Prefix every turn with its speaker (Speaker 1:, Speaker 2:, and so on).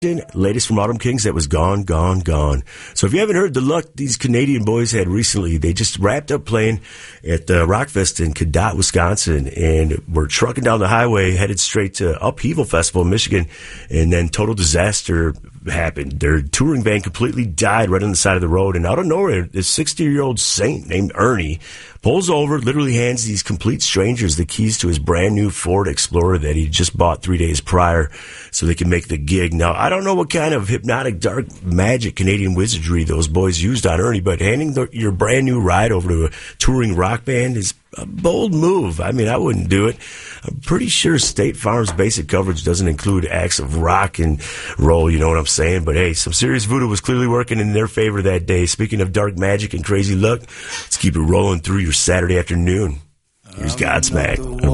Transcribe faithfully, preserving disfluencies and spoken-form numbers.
Speaker 1: Latest from Autumn Kings that was gone, gone, gone. So if you haven't heard the luck these Canadian boys had recently, they just wrapped up playing at the Rockfest in Cadott, Wisconsin, and were trucking down the highway headed straight to Upheaval Festival in Michigan, and then total disaster happened. Their touring van completely died right on the side of the road, and out of nowhere, this sixty-year-old saint named Ernie pulls over, literally hands these complete strangers the keys to his brand new Ford Explorer that he just bought three days prior so they can make the gig. Now, I don't know what kind of hypnotic, dark magic Canadian wizardry those boys used on Ernie, but handing the, your brand new ride over to a touring rock band is a bold move. I mean, I wouldn't do it. I'm pretty sure State Farm's basic coverage doesn't include acts of rock and roll, you know what I'm saying? But hey, some serious voodoo was clearly working in their favor that day. Speaking of dark magic and crazy luck, let's keep it rolling through your Saturday afternoon. Here's Godsmack.